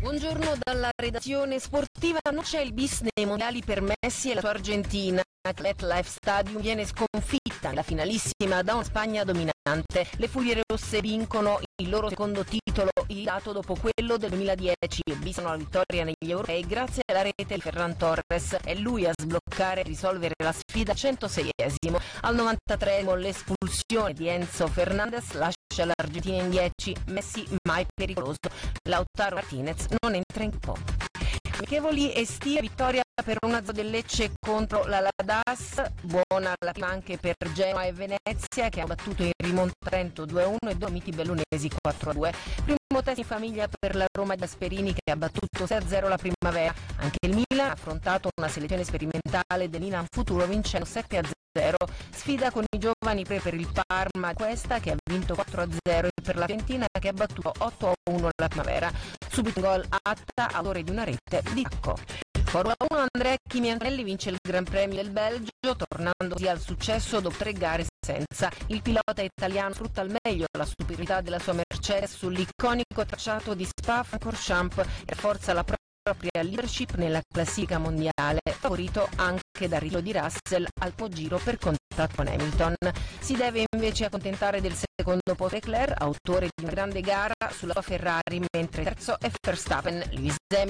Buongiorno dalla redazione sportiva. Non c'è il bis nei mondiali per Messi e la sua Argentina. MetLife Stadium viene sconfitta nella finalissima da una Spagna dominante. Le Furie Rosse vincono il loro secondo titolo dato dopo quello del 2010 e bisano la vittoria negli europei grazie alla rete di Ferran Torres. È lui a sbloccare e risolvere la sfida. 106esimo. Al 93esimo l'espulsione di Enzo Fernandez lascia l'Argentina in 10. Messi mai pericoloso. Lautaro Martinez non entra in campo. Amichevoli estive, vittoria per 1-0 del Lecce contro la Ladas, buona la prima anche per Genoa e Venezia che ha battuto in rimonta Trento 2-1 e Dolomiti Bellunesi 4-2. Primo test in famiglia per la Roma di Gasperini che ha battuto 6-0 la Primavera. Anche il Milan ha affrontato una selezione sperimentale del Milan Futuro vincendo 7-0. Sfida con i giovani per il Parma, questa che ha vinto 4-0 e per la Fiorentina che ha battuto 8-1 la Primavera. Subito un gol Atta, autore di una rete di tacco. Formula 1, Andrea Kimi Antonelli vince il Gran Premio del Belgio, tornando così al successo dopo 3 gare senza. Il pilota italiano sfrutta al meglio la superiorità della sua Mercedes sull'iconico tracciato di Spa-Francorchamps e rafforza la propria leadership nella classifica mondiale, favorito anche dal ritiro di Russell al primo giro per contatto con Hamilton. Si deve invece accontentare del secondo posto Leclerc, autore di una grande gara sulla sua Ferrari, mentre terzo è Verstappen. Lewis